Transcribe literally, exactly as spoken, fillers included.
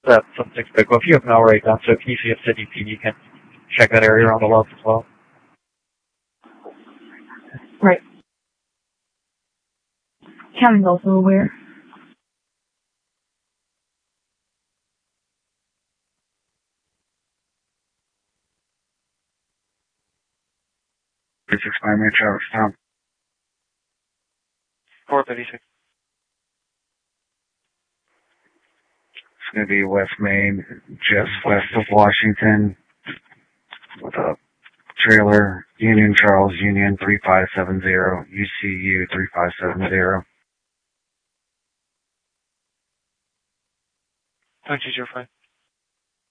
That's something big. Well, if you have Mel right down, so can you see if City P D can check that area around the left as well? Right. County's also aware. This is Primary Charlestown. four thirty-six. It's going to be West Main, just west of Washington, with a trailer, Union Charles Union three five seven zero, U C U three five seven zero. Don't use your phone.